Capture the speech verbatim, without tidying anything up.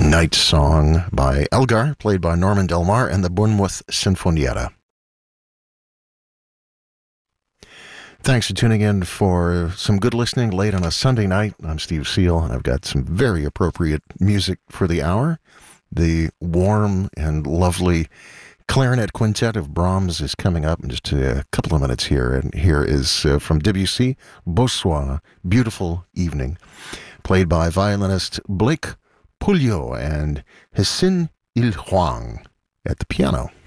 Night Song by Elgar, played by Norman Del Mar and the Bournemouth Sinfonietta. Thanks for tuning in for some good listening late on a Sunday night. I'm Steve Seal, and I've got some very appropriate music for the hour. The warm and lovely Clarinet Quintet of Brahms is coming up in just a couple of minutes here. And here is uh, from Debussy, Beau Soir, Beautiful Evening, played by violinist Blake Pouliot and Hsien Il Huang at the piano.